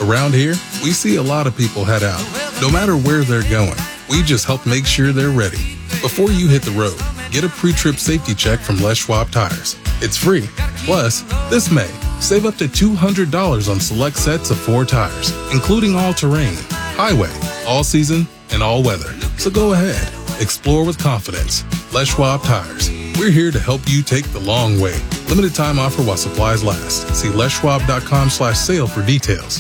Around here, we see a lot of people head out. No matter where they're going, we just help make sure they're ready. Before you hit the road, get a pre-trip safety check from Les Schwab Tires. It's free. Plus, this May, save up to $200 on select sets of 4 tires, including all-terrain, highway, all-season, and all-weather. So go ahead. Explore with confidence. Les Schwab Tires. We're here to help you take the long way. Limited time offer while supplies last. See leschwab.com/sale for details.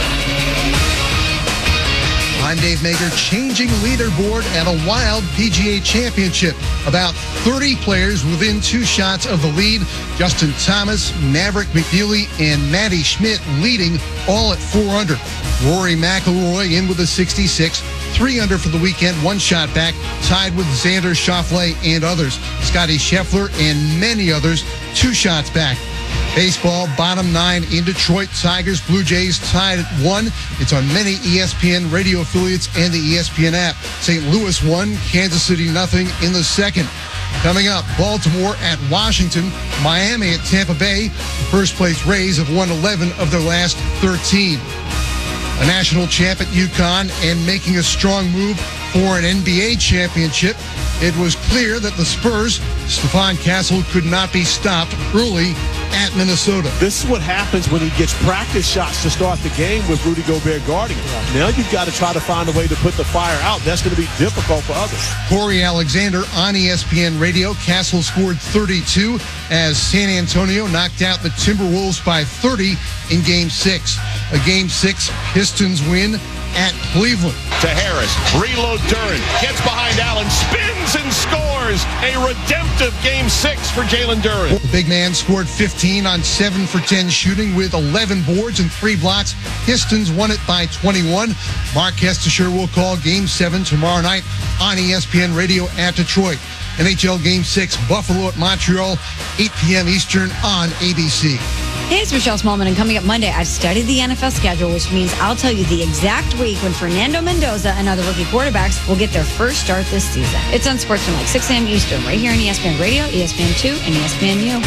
I'm Dave Maker, changing leaderboard at a wild PGA Championship. About 30 players within 2 shots of the lead. Justin Thomas, Maverick McNeely, and Matty Schmidt leading, all at 4 under. Rory McIlroy in with a 66. 3 under for the weekend, 1 shot back, tied with Xander Schauffele and others. Scotty Scheffler and many others, 2 shots back. Baseball, bottom 9 in Detroit. Tigers, Blue Jays tied at 1. It's on many ESPN radio affiliates and the ESPN app. St. Louis 1, Kansas City nothing in the second. Coming up, Baltimore at Washington, Miami at Tampa Bay. The first place Rays have won 11 of their last 13. A national champ at UConn and making a strong move for an NBA championship. It was clear that the Spurs, Stephon Castle, could not be stopped early at Minnesota. This is what happens when he gets practice shots to start the game with Rudy Gobert guarding him. Now you've got to try to find a way to put the fire out. That's going to be difficult for others. Corey Alexander on ESPN Radio. Castle scored 32 as San Antonio knocked out the Timberwolves by 30 in Game 6. A Game 6 Pistons win at Cleveland. To Harris, reload Duren, gets behind Allen, spins and scores. A redemptive Game 6 for Jalen Duren. The big man scored 15 on 7 for 10 shooting with 11 boards and 3 blocks. Pistons won it by 21. Mark Kestisher will call Game 7 tomorrow night on ESPN Radio at Detroit. NHL Game 6, Buffalo at Montreal, 8 p.m. Eastern on ABC. Hey, it's Michelle Smallman, and coming up Monday, I've studied the NFL schedule, which means I'll tell you the exact week when Fernando Mendoza and other rookie quarterbacks will get their first start this season. It's on Sportsman, like 6 a.m. Eastern, right here on ESPN Radio, ESPN2, and ESPNU.